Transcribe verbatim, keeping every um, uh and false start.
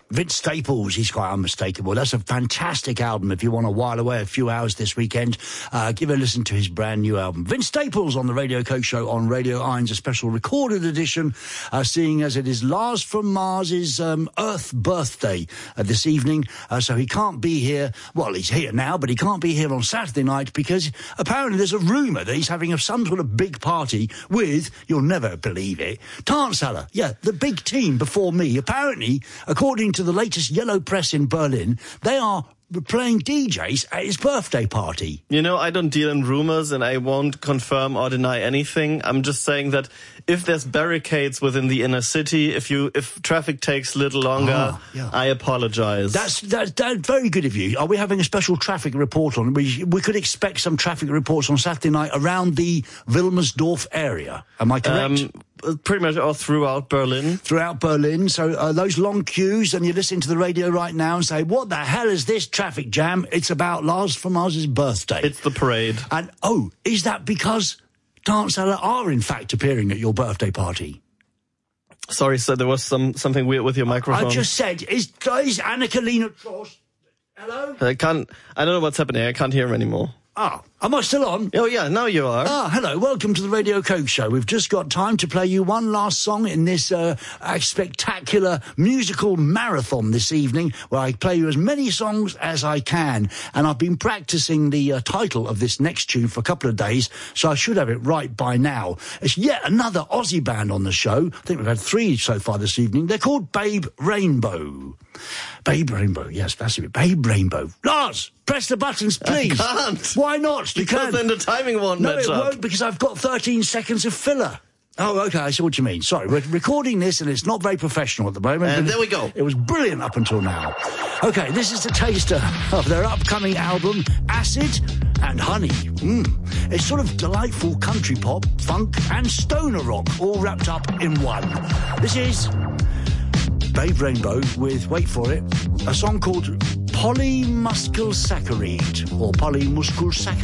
Vince Staples, he's quite unmistakable. That's a fantastic album. If you want to while away a few hours this weekend, uh, give a listen to his brand new album. Vince Staples on the Radio Coke Show on Radio Irons, a special recorded edition, uh, seeing as it is Lars from Mars's um, Earth birthday uh, this evening. Uh, so he can't be here. Well, he's here now, but he can't be here on Saturday night because apparently there's a rumour that he's having some sort of big party with, you'll never believe it, Tarnsaller. Yeah, the big team before me. Apparently, according to the latest yellow press in Berlin, they are playing D Js at his birthday party. You know, I don't deal in rumors and I won't confirm or deny anything. I'm just saying that if there's barricades within the inner city, if you if traffic takes a little longer, ah, yeah. I apologize. That's, that's that's very good of you. Are we having a special traffic report on? We we could expect some traffic reports on Saturday night around the Wilmersdorf area. Am I correct? Um, Pretty much all throughout Berlin. Throughout Berlin. So uh, those long queues, and you listen to the radio right now and say, what the hell is this traffic jam? It's about Lars von Mars's birthday. It's the parade. And, oh, is that because Tarnsaller are, in fact, appearing at your birthday party? Sorry, sir, there was some something weird with your microphone. I just said, is, is Annika-Lena Trost... Hello? I can't... I don't know what's happening. I can't hear him anymore. Ah, am I still on? Oh, yeah, now you are. Ah, hello, welcome to the Radio Coke Show. We've just got time to play you one last song in this uh, uh, spectacular musical marathon this evening, where I play you as many songs as I can. And I've been practicing the uh, title of this next tune for a couple of days, so I should have it right by now. It's yet another Aussie band on the show. I think we've had three so far this evening. They're called Babe Rainbow. Babe Rainbow, yes, that's it. Babe Rainbow. Lars, press the buttons, please. I can't. Why not? You because can. Then the timing won't No, match it up. won't, because I've got thirteen seconds of filler. Oh, okay, I see what you mean. Sorry, we're recording this and it's not very professional at the moment. And there we go. It was brilliant up until now. Okay, this is the taster of their upcoming album, Acid and Honey. Mm. It's sort of delightful country pop, funk and stoner rock all wrapped up in one. This is Babe Rainbow with, wait for it, a song called Polymuscle Saccharide, or Polymuscle Saccharide.